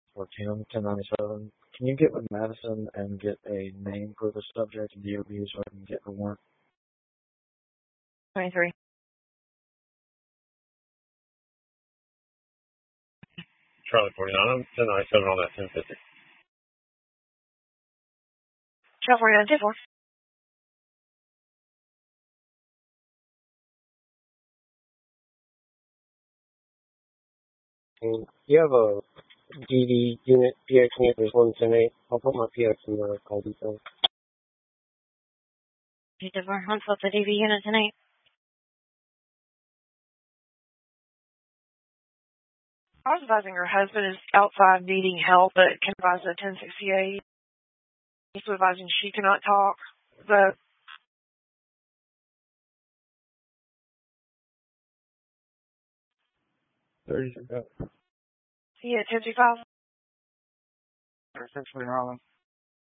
for Tim, 1097. Can you get with Madison and get a name for the subject and DOB so I can get the warrant? 23. Charlie 49, I'm 1097 on that 1050. Charlie 49, 10-4. You have a DD unit, PX unit, there's 110-8. I'll put my PX in the call details. You did more Huntsville to DV unit tonight. I was advising her husband is outside needing help, but can advise at 1068. He's advising she cannot talk, but 30 seconds. he at 1025. Essentially, Harlan.